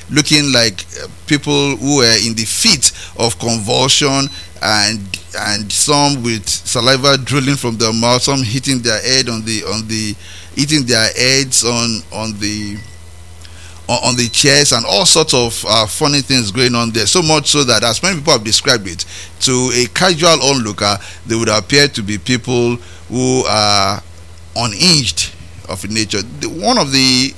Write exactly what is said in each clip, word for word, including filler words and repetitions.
looking like uh, people who were in the fit of convulsion, and and some with saliva drooling from their mouth, some hitting their head on the on the hitting their heads on on the on the chairs, and all sorts of uh, funny things going on there. So much so that, as many people have described it, to a casual onlooker, they would appear to be people who are unhinged of nature. The, one of the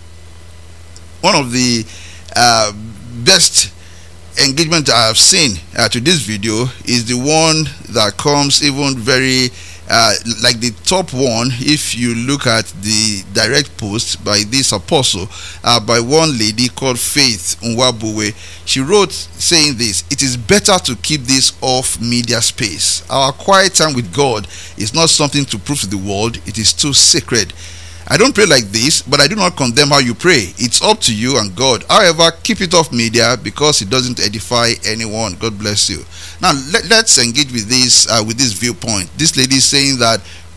one of the uh, best engagement I have seen uh, to this video is the one that comes even very uh, like the top one. If you look at the direct post by this apostle, uh, by one lady called Faith Nwabuwe, she wrote saying this: "It is better to keep this off media space. Our quiet time with God is not something to prove to the world. It is too sacred. I don't pray like this, but I do not condemn how you pray. It's up to you and God. However, keep it off media because it doesn't edify anyone. God bless you." Now, let, let's engage with this uh, with this viewpoint. This lady is saying that,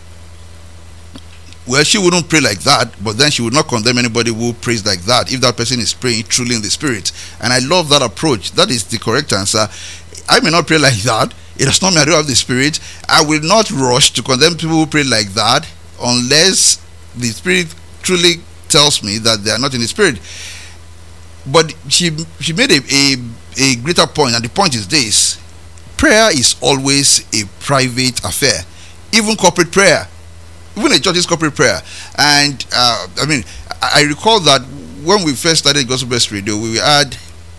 well, she wouldn't pray like that, but then she would not condemn anybody who prays like that if that person is praying truly in the spirit. And I love that approach. That is the correct answer. I may not pray like that. It does not mean I don't have the spirit. I will not rush to condemn people who pray like that unless the spirit truly tells me that they are not in the spirit. But she she made a, a, a greater point, and the point is this: prayer is always a private affair, even corporate prayer, even a church's corporate prayer. And uh, I mean, I, I recall that when we first started Gospel Best Radio, we had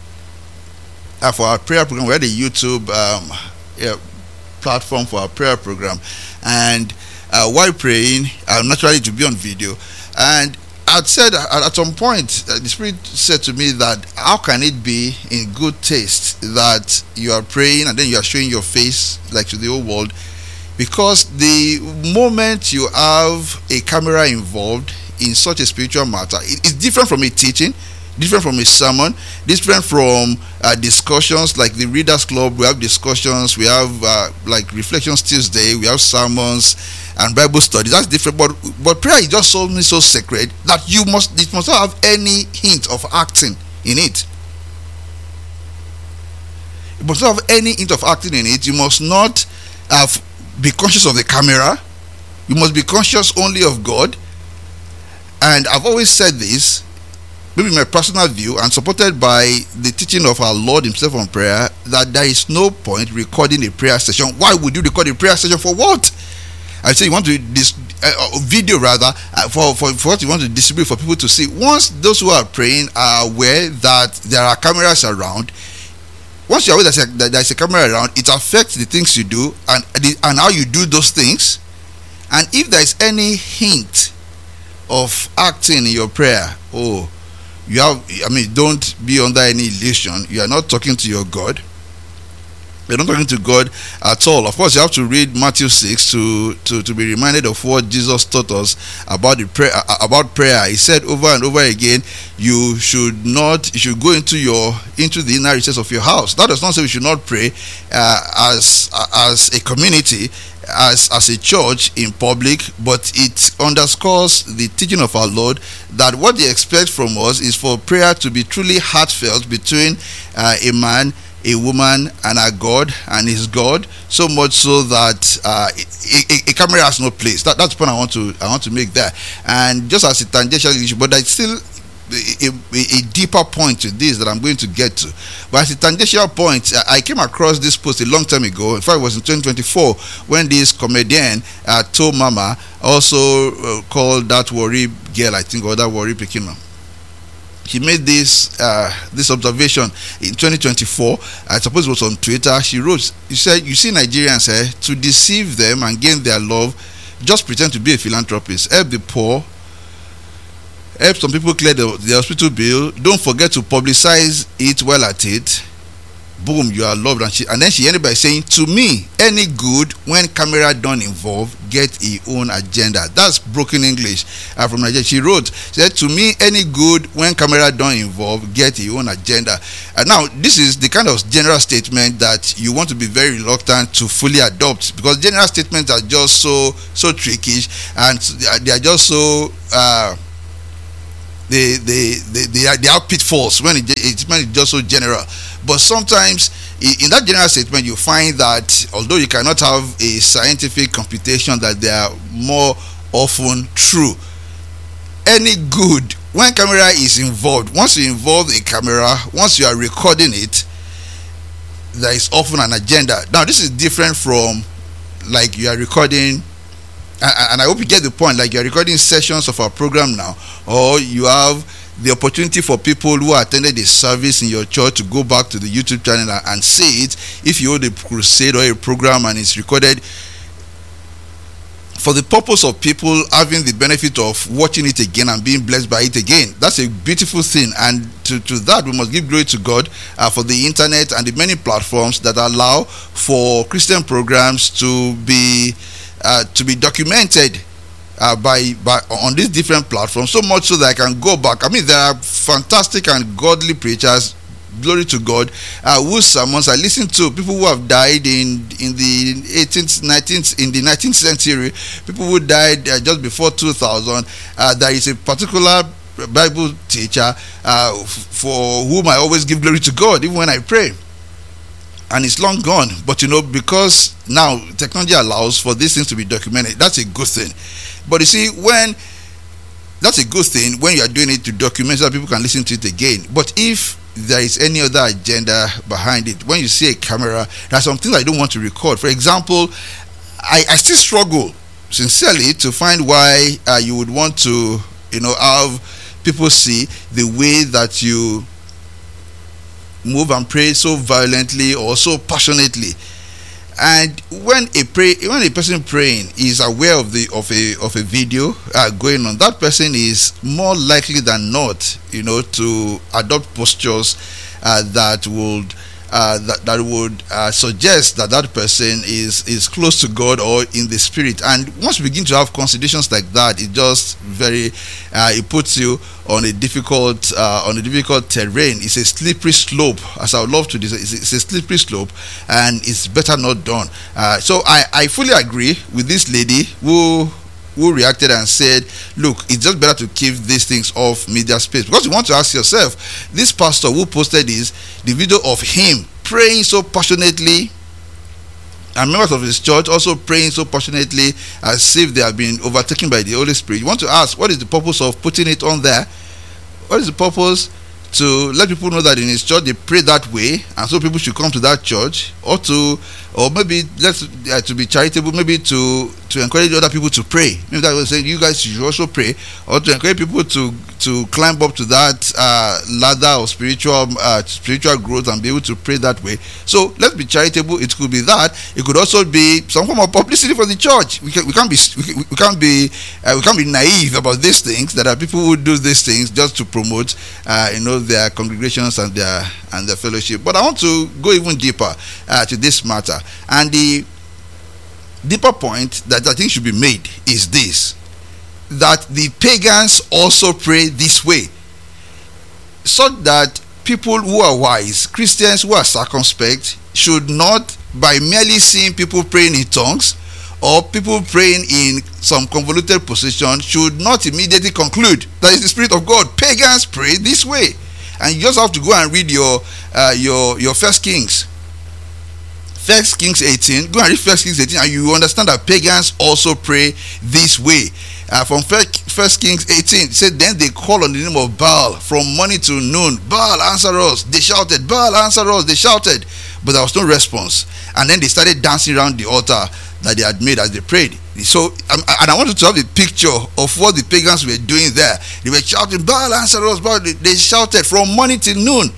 uh, for our prayer program, we had a YouTube um, yeah, platform for our prayer program, and Uh, while praying, uh, naturally to be on video, and I'd said uh, at some point, uh, the Spirit said to me that how can it be in good taste that you are praying and then you are showing your face like to the whole world? Because the moment you have a camera involved in such a spiritual matter, it, it's different from a teaching, different from a sermon, different from uh, discussions like the Readers Club. We have discussions, we have uh, like Reflections Tuesday, we have sermons and Bible studies. That's different. But but prayer is just so so sacred that you must it must not have any hint of acting in it. It must not have any hint of acting in it. You must not have be conscious of the camera. You must be conscious only of God. And I've always said this, maybe my personal view, and supported by the teaching of our Lord himself on prayer, that there is no point recording a prayer session. Why would you record a prayer session? For what? I say you want to dis uh, video rather uh, for, for for what you want to distribute for people to see. Once those who are praying are aware that there are cameras around, once you are aware that there is a camera around, it affects the things you do and the, and how you do those things. And if there is any hint of acting in your prayer, oh, you have, I mean, don't be under any illusion. You are not talking to your God. You're not talking to God at all. Of course, you have to read Matthew six to, to, to be reminded of what Jesus taught us about the prayer. About prayer, he said over and over again, you should not, you should go into your into the inner recess of your house. That does not say we should not pray uh, as as a community, as as a church in public, but it underscores the teaching of our Lord that what he expects from us is for prayer to be truly heartfelt between uh, a man, a woman, and a God and his God, so much so that uh, a, a, a camera has no place. That, that's the point I want to I want to make there. And just as a tangential issue, but there's still a, a, a deeper point to this that I'm going to get to. But as a tangential point, I came across this post a long time ago. In fact, it was in twenty twenty-four when this comedian uh, To Mama, also uh, called That Worry Girl, I think, or That Worry Pekino, he made this uh, this observation in twenty twenty-four. I suppose it was on Twitter. She wrote, she said, "You see Nigerians, eh, to deceive them and gain their love, just pretend to be a philanthropist. Help the poor, help some people clear the, the hospital bill. Don't forget to publicize it well at it. Boom, you are loved." And, she, and then she ended by saying, "To me, any good when camera don't involve, get a own agenda." That's broken English uh, from Nigeria. She wrote, she said, "To me, any good when camera don't involve, get a own agenda." And now, this is the kind of general statement that you want to be very reluctant to fully adopt, because general statements are just so, so trickish, and they are just so, uh, they they they, they, are, they have pitfalls when it, it's when it's just so general. But sometimes in that general statement you find that although you cannot have a scientific computation, that they are more often true. Any good, when camera is involved, once you involve a camera, once you are recording it, there is often an agenda. Now this is different from like you are recording, and I hope you get the point, like you are recording sessions of our program now, or you have the opportunity for people who attended a service in your church to go back to the YouTube channel and see it. If you hold a crusade or a program and it's recorded for the purpose of people having the benefit of watching it again and being blessed by it again, that's a beautiful thing. And to, to that we must give glory to God uh, for the internet and the many platforms that allow for Christian programs to be uh, to be documented Uh, by by on these different platforms, so much so that I can go back. I mean, there are fantastic and godly preachers, glory to God, uh, whose sermons I listen to. People who have died in in the eighteenth, nineteenth, in the nineteenth century. People who died uh, just before two thousand. Uh, there is a particular Bible teacher uh, for whom I always give glory to God, even when I pray. And it's long gone, but you know, because now technology allows for these things to be documented, that's a good thing. But you see, when that's a good thing when you are doing it to document so that people can listen to it again. But if there is any other agenda behind it, when you see a camera, there are some things I don't want to record. For example, I, I still struggle sincerely to find why uh, you would want to, you know, have people see the way that you move and pray so violently or so passionately. And when a pray, when a person praying is aware of the of a of a video uh, going on, that person is more likely than not, you know, to adopt postures uh, that would uh, that that would uh, suggest that that person is is close to God or in the spirit. And once we begin to have considerations like that, it just very uh, it puts you on a difficult uh, on a difficult terrain. It's a slippery slope, as I would love to say. It's, it's a slippery slope, and it's better not done. Uh, so I, I fully agree with this lady who who reacted and said, look, it's just better to keep these things off media space. Because you want to ask yourself, this pastor who posted this, the video of him praying so passionately, and members of his church also praying so passionately as if they have been overtaken by the Holy Spirit. You want to ask, what is the purpose of putting it on there? What is the purpose? To let people know that in his church they pray that way, and so people should come to that church, or to, or maybe let's uh, to be charitable, maybe to to encourage other people to pray. Maybe that was saying you guys should also pray, or to encourage people to to climb up to that uh, ladder of spiritual uh, spiritual growth and be able to pray that way. So let's be charitable. It could be that. It could also be some form of publicity for the church. We can we can't be we, can, we can't be uh, we can't be naive about these things. There are people who do these things just to promote, uh, you know, their congregations and their and their fellowship. But I want to go even deeper uh, to this matter, and the deeper point that I think should be made is this: that the pagans also pray this way, so that people who are wise, Christians who are circumspect, should not, by merely seeing people praying in tongues or people praying in some convoluted position, should not immediately conclude that it's the Spirit of God. Pagans pray this way. And you just have to go and read your uh, your your First Kings, First Kings eighteen. Go and read First Kings eighteen, and you understand that pagans also pray this way. Uh, from First Kings eighteen, it said, then they called on the name of Baal from morning to noon. Baal, answer us. They shouted. Baal, answer us. They shouted, but there was no response. And then they started dancing around the altar that they had made as they prayed. So, um, and I wanted to have a picture of what the pagans were doing there. They were shouting, Baal, answer us, Baal. They, they shouted from morning till noon.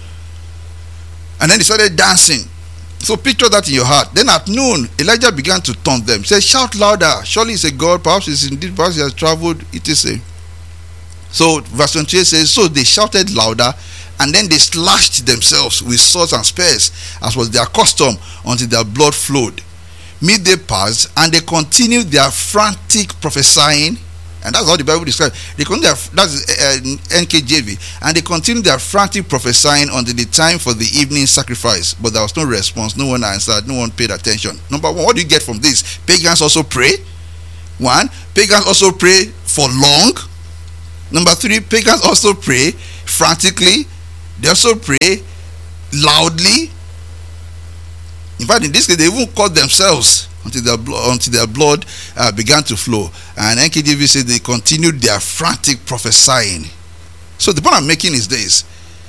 And then they started dancing. So picture that in your heart. Then at noon, Elijah began to taunt them. He said, shout louder. Surely it's a God. Perhaps it's indeed, perhaps he has traveled. It is a. So verse twenty-eight says, so they shouted louder, and then they slashed themselves with swords and spears, as was their custom, until their blood flowed. Midday passed, and they continued their frantic prophesying, and that's how the Bible describes. They continued their, that's uh, N K J V, and they continued their frantic prophesying until the time for the evening sacrifice. But there was no response. No one answered. No one paid attention. Number one, what do you get from this? Pagans also pray. One, pagans also pray for long. Number three, pagans also pray frantically. They also pray loudly. In fact, in this case, they even cut themselves until their blood, until their blood uh, began to flow. And N K J V says they continued their frantic prophesying. So the point I'm making is this: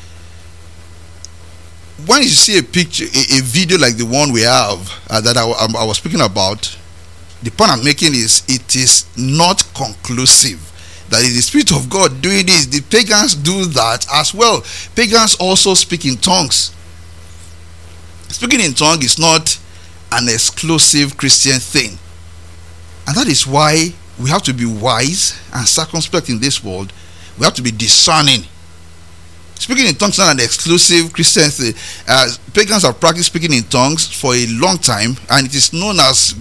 when you see a picture, a, a video like the one we have uh, that I, I, I was speaking about, the point I'm making is it is not conclusive that is the Spirit of God doing this. The pagans do that as well. Pagans also speak in tongues. Speaking in tongues is not an exclusive Christian thing, and that is why we have to be wise and circumspect in this world. We have to be discerning. Speaking in tongues is not an exclusive Christian thing. Uh, pagans have practiced speaking in tongues for a long time, and it is known as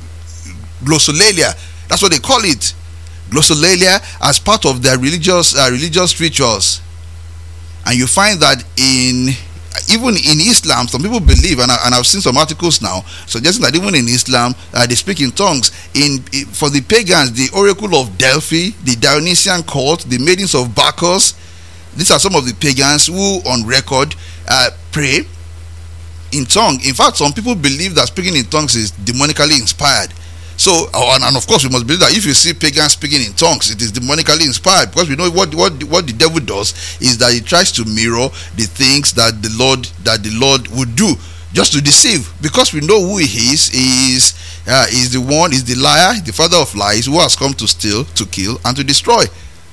glossolalia. That's what they call it. Glossolalia, as part of their religious uh, religious rituals. And you find that in even in Islam, some people believe, and, I, and I've seen some articles now suggesting that even in Islam, uh, they speak in tongues. In, in for the pagans, the Oracle of Delphi, the Dionysian cult, the Maidens of Bacchus, these are some of the pagans who, on record, uh, pray in tongue. In fact, some people believe that speaking in tongues is demonically inspired. So, and, and of course, we must believe that if you see pagans speaking in tongues, it is demonically inspired, because we know what what what the devil does is that he tries to mirror the things that the Lord that the Lord would do, just to deceive. Because we know who he is. He is uh, is the one, is the liar, the father of lies, who has come to steal, to kill, and to destroy.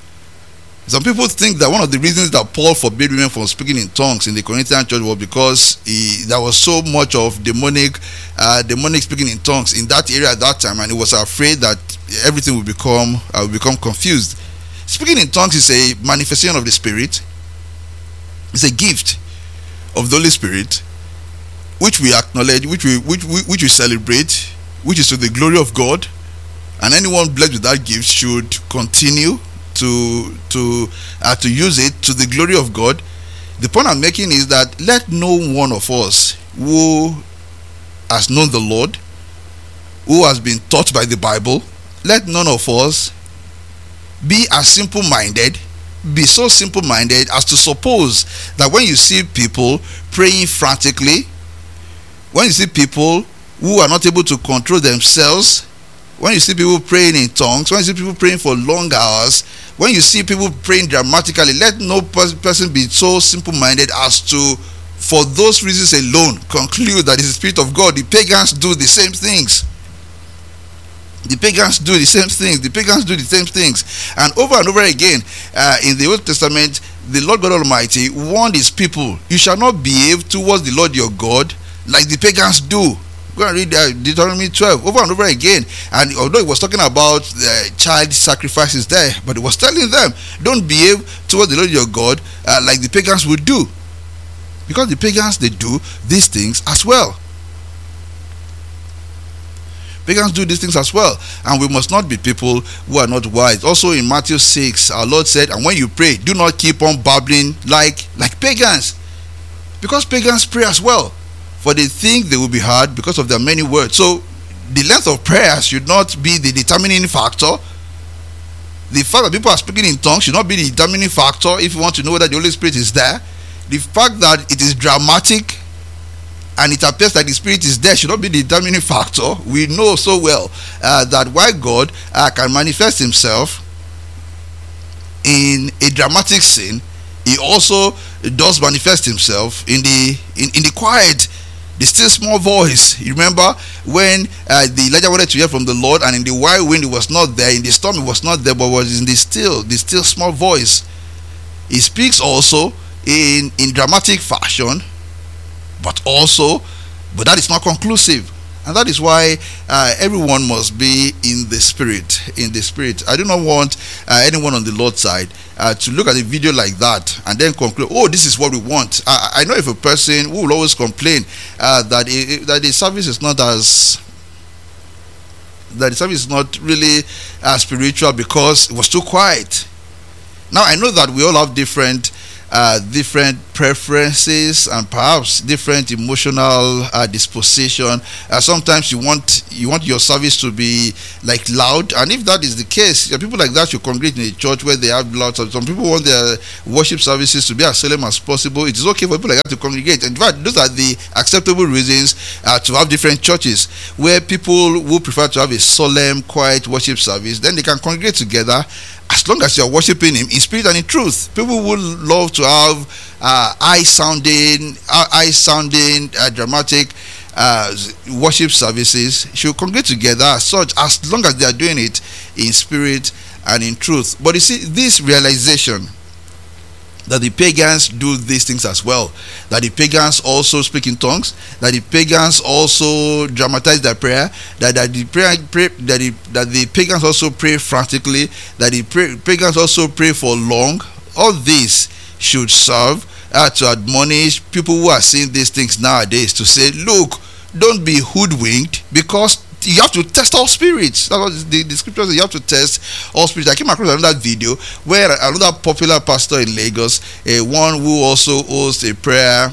Some people think that one of the reasons that Paul forbade women from speaking in tongues in the Corinthian church was because he, there was so much of demonic uh, demonic speaking in tongues in that area at that time, and he was afraid that everything would become uh, would become confused. Speaking in tongues is a manifestation of the Spirit. It's a gift of the Holy Spirit, which we acknowledge, which we which we, which we celebrate, which is to the glory of God, and anyone blessed with that gift should continue to to uh, to use it to the glory of God. The point I'm making is that let no one of us who has known the Lord, who has been taught by the Bible, let none of us be as simple-minded, be so simple-minded as to suppose that when you see people praying frantically, when you see people who are not able to control themselves, when you see people praying in tongues, when you see people praying for long hours, when you see people praying dramatically, let no person be so simple-minded as to, for those reasons alone, conclude that it's the Spirit of God. The pagans do the same things. The pagans do the same things. The pagans do the same things. And over and over again, uh, in the Old Testament, the Lord God Almighty warned his people, you shall not behave towards the Lord your God like the pagans do. Go and read uh, Deuteronomy twelve over and over again. And although it was talking about uh, child sacrifices there, but it was telling them, don't behave towards the Lord your God uh, like the pagans would do. Because the pagans, they do these things as well. Pagans do these things as well. And we must not be people who are not wise. Also in Matthew six, our Lord said, and when you pray, do not keep on babbling like, like pagans. Because pagans pray as well, for they think they will be heard because of their many words. So the length of prayer should not be the determining factor. The fact that people are speaking in tongues should not be the determining factor if you want to know whether the Holy Spirit is there. The fact that it is dramatic and it appears that the Spirit is there should not be the determining factor. We know so well uh, that while God uh, can manifest himself in a dramatic scene, he also does manifest himself in the in, in the quiet, the still small voice. You remember when uh, the Elijah wanted to hear from the Lord, and in the wild wind it was not there, in the storm it was not there, but was in the still, the still small voice. He speaks also in in dramatic fashion, but also, but that is not conclusive. And that is why uh, everyone must be in the Spirit. In the Spirit. I do not want uh, anyone on the Lord's side uh, to look at a video like that and then conclude, oh, this is what we want. I, I know if a person who will always complain uh, that it, that the service is not as that the service is not really uh, spiritual because it was too quiet. Now I know that we all have different uh, different preferences and perhaps different emotional uh, disposition. Uh, sometimes you want you want your service to be like loud, and if that is the case, people like that should congregate in a church where they have lots of. Some people want their worship services to be as solemn as possible. It is okay for people like that to congregate. In fact, those are the acceptable reasons uh, to have different churches where people who prefer to have a solemn, quiet worship service, then they can congregate together. As long as you are worshiping him in spirit and in truth. People would love to have uh, high sounding, uh, high sounding, uh, dramatic uh, worship services. Should congregate together as such, as long as they are doing it in spirit and in truth. But you see, this realization that the pagans do these things as well, that the pagans also speak in tongues, that the pagans also dramatize their prayer, that, that the prayer pray, that the that the pagans also pray frantically, that the pray, pagans also pray for long. All this should serve uh, to admonish people who are seeing these things nowadays to say, look, don't be hoodwinked, because you have to test all spirits. That's what the, the scriptures say, you have to test all spirits. I came across another video where another popular pastor in Lagos, a one who also hosts a prayer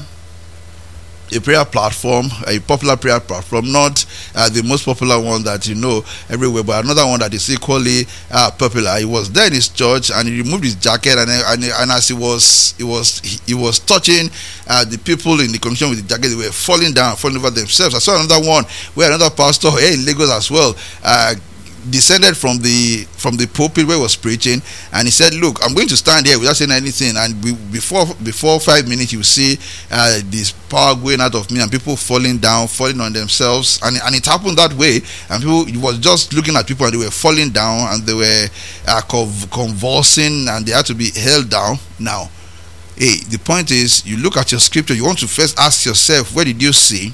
a prayer platform, a popular prayer platform, not uh, the most popular one that you know everywhere, but another one that is equally uh, popular. He was there in his church and he removed his jacket, and and, and as he was he was he, he was touching uh, the people in the congregation with the jacket, they were falling down, falling over themselves. I saw another one where another pastor here in Lagos as well uh, descended from the from the pulpit where he was preaching, and he said, look, I'm going to stand here without saying anything, and we, before before five minutes you see uh, this power going out of me and people falling down, falling on themselves, and, and it happened that way, and people, he was just looking at people and they were falling down and they were uh, convulsing and they had to be held down. Now, hey, the point is, you look at your scripture, you want to first ask yourself, where did you see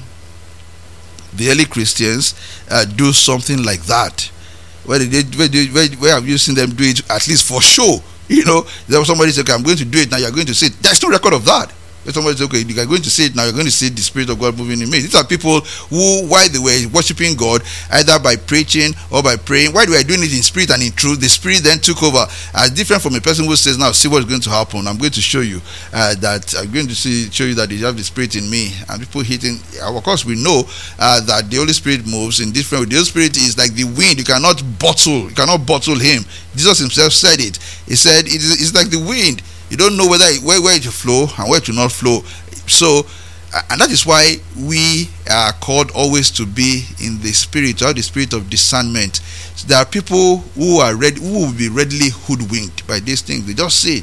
the early Christians uh, do something like that? Where did they, where, did, where, where have you seen them do it, at least for show? You know, there was somebody said, okay, I'm going to do it now, you're going to see it. There's no record of that. If somebody says, okay, you're going to see it now, you're going to see the Spirit of God moving in me. These are people who, while they were worshiping God, either by preaching or by praying, while they were doing it in spirit and in truth, the Spirit then took over. As different from a person who says, now see what's going to happen. I'm going to show you uh, that, I'm going to see, show you that you have the Spirit in me. And people hitting, of course, we know uh, that the Holy Spirit moves in different ways. The Holy Spirit is like the wind. You cannot bottle, you cannot bottle him. Jesus himself said it. He said, it is, it's like the wind. You don't know whether it, where, where it will flow and where it will not flow. So, uh, and that is why we are called always to be in the spirit, or the spirit of discernment. So there are people who are ready, who will be readily hoodwinked by these things. They just see it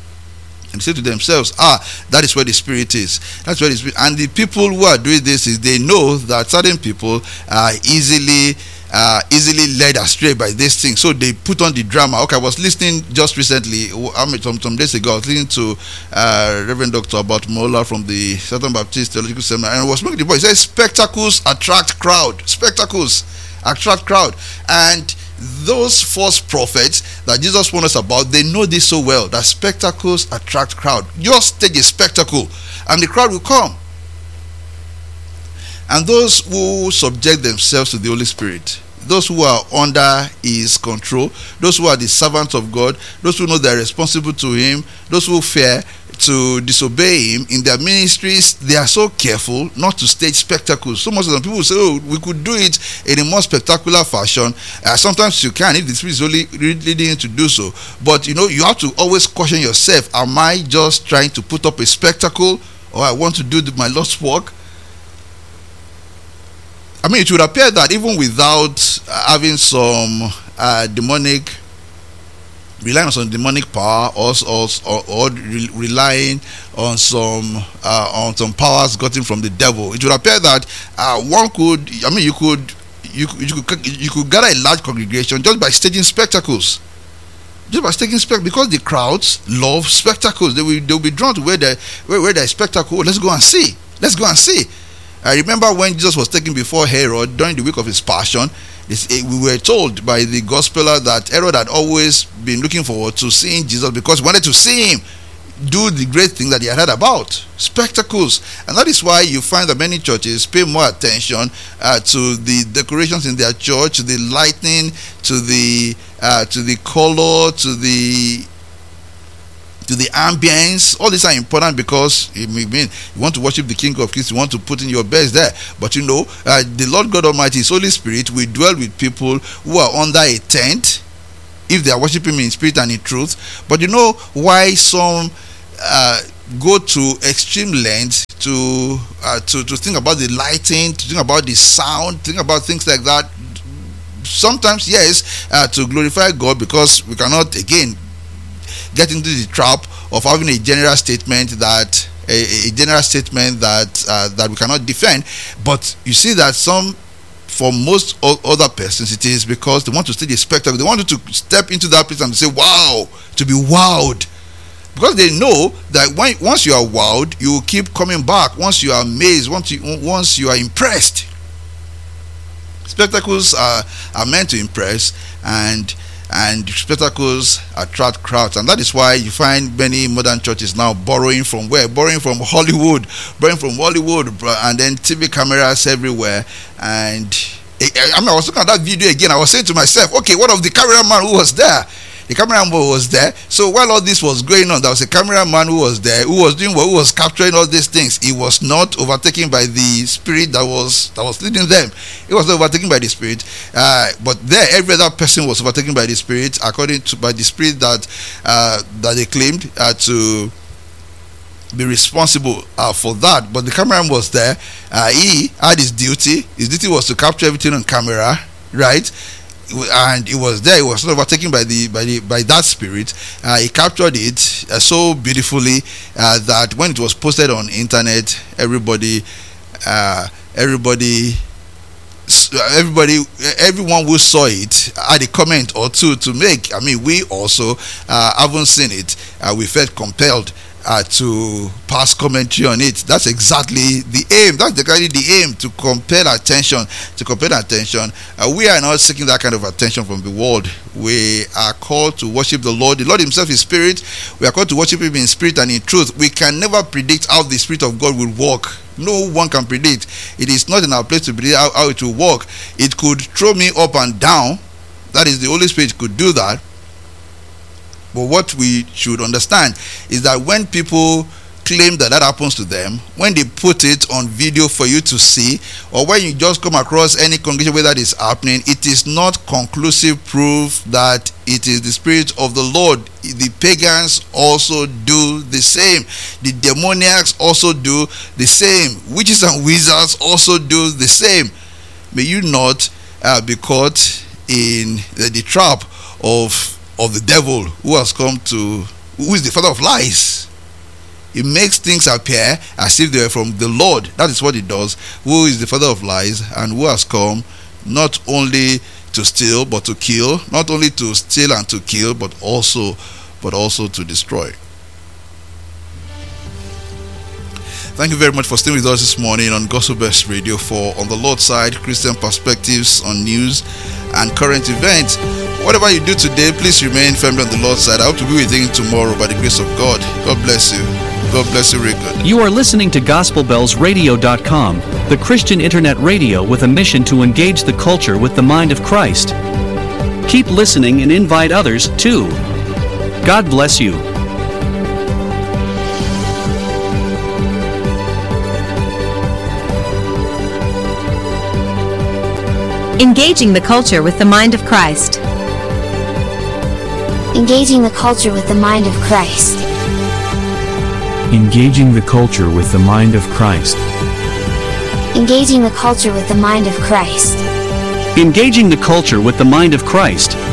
and say to themselves, ah, that is where the spirit is. That's where the spirit. And the people who are doing this is they know that certain people are easily Uh, easily led astray by this thing, so they put on the drama. Okay, I was listening just recently, some, some days ago, I was listening to uh, Reverend Doctor about Mola from the Southern Baptist Theological Seminary, and I was making the point. He says spectacles attract crowd. Spectacles attract crowd, and those false prophets that Jesus warned us about, they know this so well, that spectacles attract crowd. Just take a spectacle, and the crowd will come. And those who subject themselves to the Holy Spirit, those who are under his control, those who are the servants of God, those who know they are responsible to him, those who fear to disobey him in their ministries, they are so careful not to stage spectacles. So much of the people say, oh, we could do it in a more spectacular fashion. Uh, sometimes you can, if the Spirit is only leading you to do so. But you know, you have to always caution yourself. Am I just trying to put up a spectacle, or I want to do my Lord's work? I mean, it would appear that even without uh, having some uh, demonic, relying on some demonic power, or or, or re- relying on some uh, on some powers gotten from the devil, it would appear that uh, one could, I mean, you could you you could you could gather a large congregation just by staging spectacles, just by staging spectacles, because the crowds love spectacles. They will they will be drawn to where the where, where there is spectacle. Let's go and see. Let's go and see. I remember when Jesus was taken before Herod during the week of his passion, we were told by the gospeler that Herod had always been looking forward to seeing Jesus because he wanted to see him do the great thing that he had heard about, spectacles. And that is why you find that many churches pay more attention uh, to the decorations in their church, to the lighting, to the uh, to the color, to the to the ambience. All these are important because it mean you want to worship the King of Kings, you want to put in your best there. But you know, uh, the Lord God Almighty, His Holy Spirit, will dwell with people who are under a tent, if they are worshiping Him in spirit and in truth. But you know why some uh, go to extreme lengths to uh, to to think about the lighting, to think about the sound, think about things like that. Sometimes, yes, uh, to glorify God, because we cannot again get into the trap of having a general statement that a, a general statement that uh, that we cannot defend. But you see that some, for most other persons, it is because they want to see the spectacle. They want to step into that place and say, wow, to be wowed. Because they know that when once you are wowed, you will keep coming back. Once you are amazed, once you, once you are impressed. Spectacles are, are meant to impress, and and spectacles attract crowds, and that is why you find many modern churches now borrowing from where? Borrowing from Hollywood, borrowing from Hollywood, and then T V cameras everywhere. And I mean, I was looking at that video again. I was saying to myself, okay, what of the cameraman who was there? The cameraman was there. So while all this was going on, there was a cameraman who was there, who was doing what, who was capturing all these things. He was not overtaken by the spirit that was that was leading them. He was not overtaken by the spirit. Uh, but there, every other person was overtaken by the spirit, according to by the spirit that uh, that they claimed uh, to be responsible uh, for that. But the cameraman was there. Uh, he had his duty. His duty was to capture everything on camera, right? And it was there. It was not overtaken by the by the by that spirit. Uh, he captured it uh, so beautifully uh, that when it was posted on internet, everybody, uh, everybody, everybody, everyone who saw it had a comment or two to make. I mean, we also uh, haven't seen it. Uh, we felt compelled Uh, to pass commentary on it. That's exactly the aim. That's exactly the aim, to compel attention. To compel attention. Uh, we are not seeking that kind of attention from the world. We are called to worship the Lord. The Lord Himself is spirit. We are called to worship Him in spirit and in truth. We can never predict how the Spirit of God will work. No one can predict. It is not in our place to predict how, how it will work. It could throw me up and down. That is, the Holy Spirit could do that. But what we should understand is that when people claim that that happens to them, when they put it on video for you to see, or when you just come across any congregation where that is happening, it is not conclusive proof that it is the Spirit of the Lord. The pagans also do the same. The demoniacs also do the same. Witches and wizards also do the same. May you not uh, be caught in the, the trap of of the devil, who has come to, who is the father of lies. He makes things appear as if they are from the Lord. That is what he does. Who is the father of lies, and who has come not only to steal but to kill, not only to steal and to kill, but also but also to destroy. Thank you very much for staying with us this morning on Gospel Best Radio for On the Lord's Side, Christian perspectives on news and current events. Whatever you do today, please remain firmly on the Lord's side. I hope to be with you tomorrow by the grace of God. God bless you. God bless you, Rick. You are listening to Gospel Bells Radio dot com, the Christian internet radio with a mission to engage the culture with the mind of Christ. Keep listening and invite others too. God bless you. Engaging the culture with the mind of Christ. Engaging the culture with the mind of Christ. Engaging the culture with the mind of Christ. Engaging the culture with the mind of Christ. Engaging the culture with the mind of Christ.